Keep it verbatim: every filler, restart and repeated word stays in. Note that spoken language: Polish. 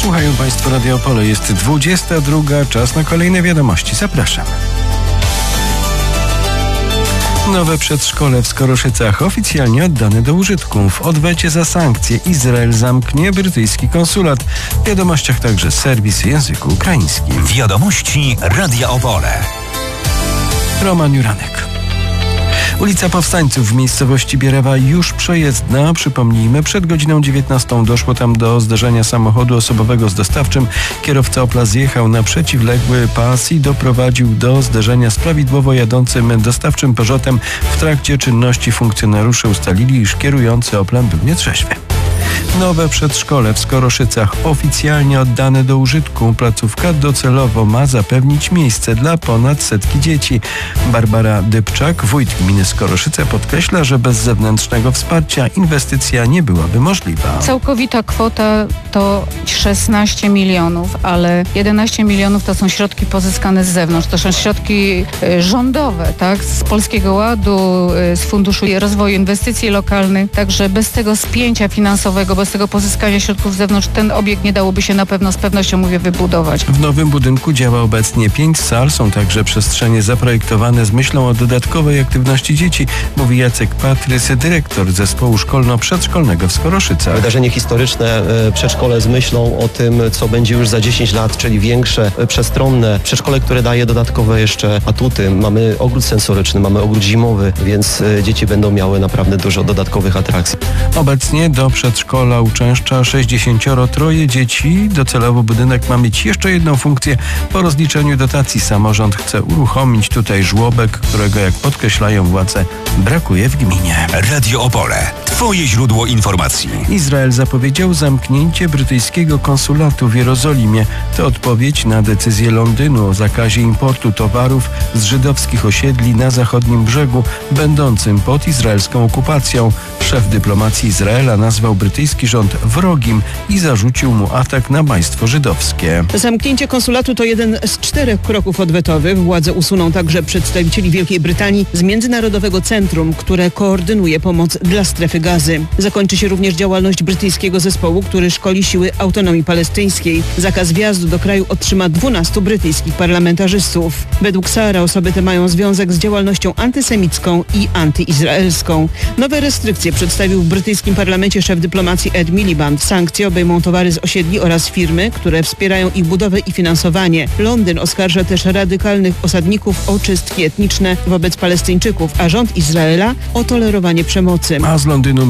Słuchają Państwo Radio Opole. Jest dwudziesta druga. Czas na kolejne wiadomości. Zapraszamy. Nowe przedszkole w Skoroszycach oficjalnie oddane do użytku. W odwecie za sankcje Izrael zamknie brytyjski konsulat. W wiadomościach także serwis w języku ukraińskim. Wiadomości Radia Opole. Roman Juranek. Ulica Powstańców w miejscowości Bierewa już przejezdna. Przypomnijmy, przed godziną dziewiętnastą doszło tam do zderzenia samochodu osobowego z dostawczym. Kierowca Opla zjechał na przeciwległy pas i doprowadził do zderzenia z prawidłowo jadącym dostawczym Peugeotem. W trakcie czynności funkcjonariusze ustalili, iż kierujący Oplem był nietrzeźwy. Nowe przedszkole w Skoroszycach oficjalnie oddane do użytku. Placówka docelowo ma zapewnić miejsce dla ponad setki dzieci. Barbara Dybczak, wójt gminy Skoroszyce, podkreśla, że bez zewnętrznego wsparcia inwestycja nie byłaby możliwa. Całkowita kwota to szesnaście milionów, ale jedenaście milionów to są środki pozyskane z zewnątrz. To są środki rządowe, tak, z Polskiego Ładu, z Funduszu Rozwoju Inwestycji Lokalnych. Także bez tego spięcia finansowego, bez tego pozyskania środków z zewnątrz ten obiekt nie dałoby się na pewno, z pewnością mówię, wybudować. W nowym budynku działa obecnie pięć sal. Są także przestrzenie zaprojektowane z myślą o dodatkowej aktywności dzieci, mówi Jacek Patrys, dyrektor zespołu szkolno-przedszkolnego w Skoroszycach. Wydarzenie historyczne, przedszkole z myślą o tym, co będzie już za dziesięć lat, czyli większe, przestronne. Przedszkole, które daje dodatkowe jeszcze atuty. Mamy ogród sensoryczny, mamy ogród zimowy, więc dzieci będą miały naprawdę dużo dodatkowych atrakcji. Obecnie do przedszkola uczęszcza sześćdziesięcioro troje dzieci. Docelowo budynek ma mieć jeszcze jedną funkcję. Po rozliczeniu dotacji samorząd chce uruchomić tutaj żłobek, którego, jak podkreślają władze, brakuje w gminie. Radio Opole. Twoje źródło informacji. Izrael zapowiedział zamknięcie brytyjskiego konsulatu w Jerozolimie. To odpowiedź na decyzję Londynu o zakazie importu towarów z żydowskich osiedli na zachodnim brzegu, będącym pod izraelską okupacją. Szef dyplomacji Izraela nazwał brytyjski rząd wrogim i zarzucił mu atak na państwo żydowskie. Zamknięcie konsulatu to jeden z czterech kroków odwetowych. Władze usuną także przedstawicieli Wielkiej Brytanii z Międzynarodowego Centrum, które koordynuje pomoc dla strefy Gazy. Zakończy się również działalność brytyjskiego zespołu, który szkoli siły autonomii palestyńskiej. Zakaz wjazdu do kraju otrzyma dwunastu brytyjskich parlamentarzystów. Według Sahara osoby te mają związek z działalnością antysemicką i antyizraelską. Nowe restrykcje przedstawił w brytyjskim parlamencie szef dyplomacji Ed Miliband. Sankcje obejmą towary z osiedli oraz firmy, które wspierają ich budowę i finansowanie. Londyn oskarża też radykalnych osadników o czystki etniczne wobec Palestyńczyków, a rząd Izraela o tolerowanie przemocy. A z Londynu